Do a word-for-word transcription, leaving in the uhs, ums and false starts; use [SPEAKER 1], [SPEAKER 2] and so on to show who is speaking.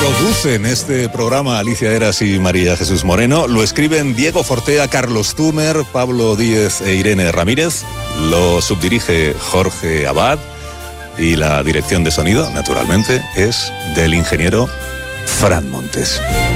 [SPEAKER 1] Producen este programa Alicia Eras y María Jesús Moreno. Lo escriben Diego Fortea, Carlos Tumer, Pablo Díez e Irene Ramírez. Lo subdirige Jorge Abad. Y la dirección de sonido, naturalmente, es del ingeniero Fran Montes.